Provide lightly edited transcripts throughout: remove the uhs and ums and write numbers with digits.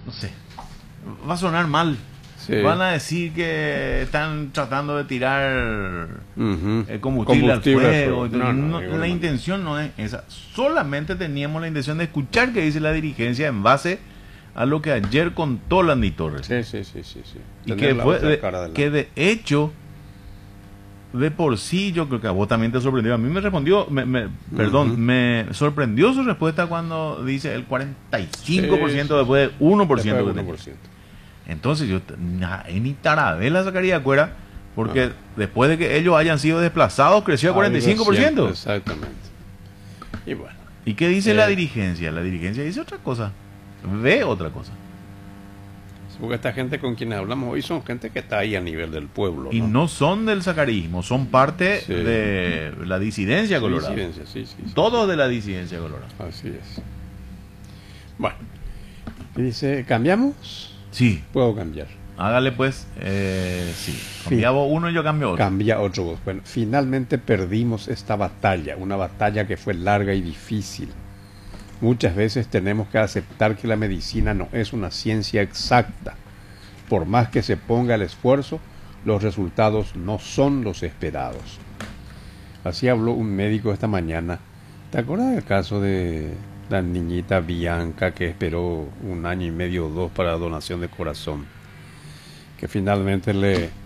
no sé, va a sonar mal. Sí. Van a decir que están tratando de tirar Ujú. combustible al fuego. No, No, de la ninguna intención no es esa. Solamente teníamos la intención de escuchar qué dice la dirigencia en base a lo que ayer contó Landy Torres. manera. Sí. Y Tener que, la fue otra cara de la- que de hecho, de por sí, yo creo que a vos también te sorprendió. A mí me respondió, perdón, me sorprendió su respuesta cuando dice el 45% Sí. después de 1%. Después que del tenía. 1%. Entonces yo ni Tarabella sacaría fuera, porque después de que ellos hayan sido desplazados, creció a 45%. Exactamente. Y bueno. ¿Y qué dice la dirigencia? La dirigencia dice otra cosa, ve otra cosa. Porque esta gente con quienes hablamos hoy son gente que está ahí a nivel del pueblo. Y no son del sacarismo, son parte Sí. de la disidencia colorada. Disidencia, sí. Todos de la disidencia colorada. Así es. Bueno. Dice, ¿cambiamos? Sí, Puedo cambiar. hágale pues, sí. Cambiaba uno y yo cambio otro. Cambia otro voz. Bueno, finalmente perdimos esta batalla, una batalla que fue larga y difícil. Muchas veces tenemos que aceptar que la medicina no es una ciencia exacta. Por más que se ponga el esfuerzo, los resultados no son los esperados. Así habló un médico esta mañana. ¿Te acuerdas del caso de la niñita Bianca que esperó 1 año y medio o 2 para la donación de corazón? Que finalmente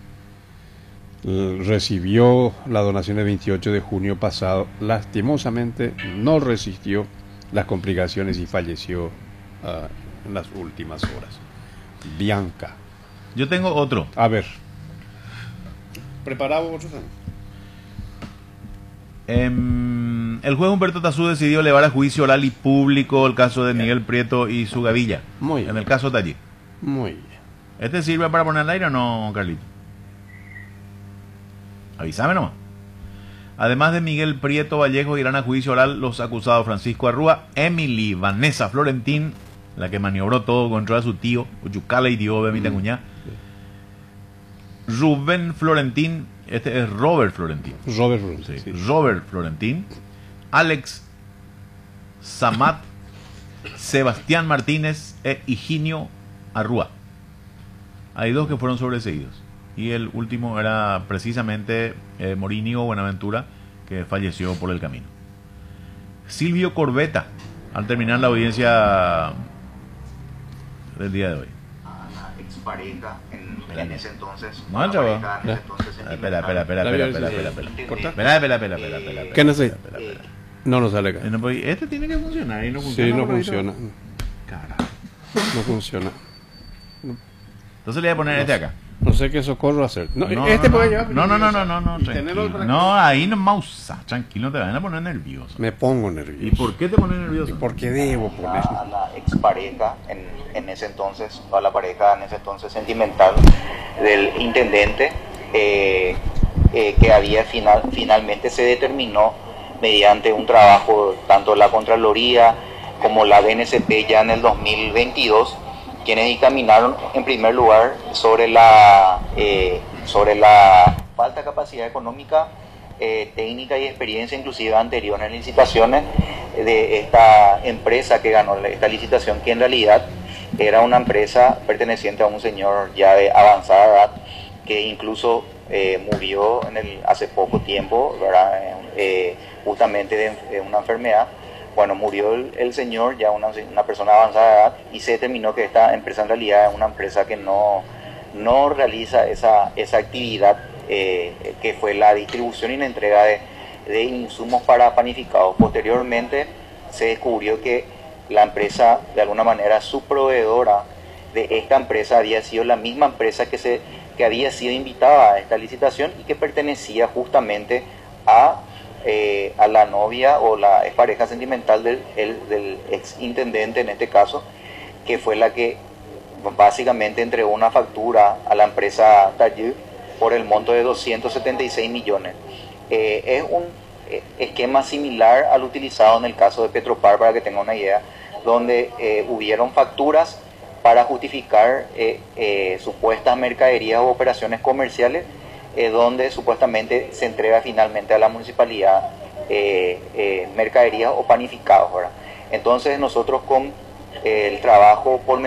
recibió la donación el 28 de junio pasado. Lastimosamente no resistió las complicaciones y falleció en las últimas horas. Bianca. Yo tengo otro. A ver. ¿Preparado otro? El juez Humberto Tazú decidió elevar a juicio oral y público el caso de Miguel Prieto y su gavilla. Muy bien. En el caso Tallí. Muy bien. ¿Este sirve para poner al aire o no, Carlito? Avísame nomás. Además de Miguel Prieto Vallejo, irán a juicio oral los acusados Francisco Arrúa, Emily Vanessa Florentín, la que maniobró todo contra su tío, Uyucala y Diobe Mitenguñá. Rubén Florentín, este es Robert Florentín. Robert Rule, Sí. sí. Robert Florentín, Alex Samat, Sebastián Martínez e Higinio Arrúa. Hay 2 que fueron sobreseídos. Y el último era precisamente Morínigo Buenaventura, que falleció por el camino. Silvio Corbeta, al terminar la audiencia del día de hoy. A la expareja en ese entonces. No, a la chaval. pareja en ese entonces Espera. ¿Qué necesita? No sale acá. Este tiene que funcionar y no funciona. Sí, no por ahí todo. funciona. Carajo. No funciona. Entonces le voy a poner este acá. No sé qué socorro hacer. No, No, este no, puede no, llevar. no, Y tenerlo para tranquilo. No, ahí no mausa, tranquilo, te van a poner nervioso. Me pongo ¿Y nervioso. por qué te pones nervioso? Porque debo poner. A la expareja en ese entonces, a la pareja en ese entonces sentimental del intendente, que había finalmente se determinó mediante un trabajo tanto la Contraloría como la BNCP ya en el 2022, quienes dictaminaron en primer lugar sobre la falta de capacidad económica, técnica y experiencia inclusive anterior en licitaciones de esta empresa que ganó esta licitación, que en realidad era una empresa perteneciente a un señor ya de avanzada edad, que incluso murió hace poco tiempo, ¿verdad? Justamente de una enfermedad. Bueno, murió el señor, ya una persona de avanzada edad, y se determinó que esta empresa en realidad es una empresa que no realiza esa actividad que fue la distribución y la entrega de insumos para panificados. Posteriormente se descubrió que la empresa, de alguna manera, su proveedora de esta empresa había sido la misma empresa que había sido invitada a esta licitación y que pertenecía justamente a la novia o la expareja sentimental del ex intendente en este caso, que fue la que básicamente entregó una factura a la empresa Tallí por el monto de 276 millones. Es un esquema similar al utilizado en el caso de Petropar, para que tenga una idea, donde hubieron facturas para justificar supuestas mercaderías o operaciones comerciales, donde supuestamente se entrega finalmente a la municipalidad mercaderías o panificados, ¿verdad? Entonces nosotros con el trabajo por